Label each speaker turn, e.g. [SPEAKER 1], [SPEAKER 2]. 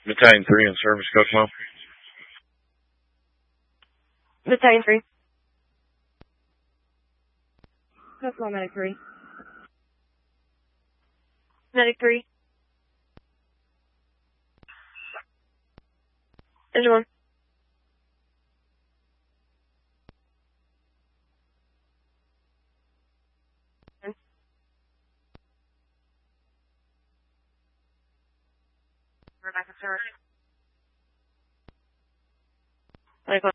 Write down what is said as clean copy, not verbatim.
[SPEAKER 1] Battalion 3 in service, Coach Mo.
[SPEAKER 2] Battalion 3. Coach Mo, Medic 3. Medic 3. Engine 1. Rebecca, sir. Medic 1.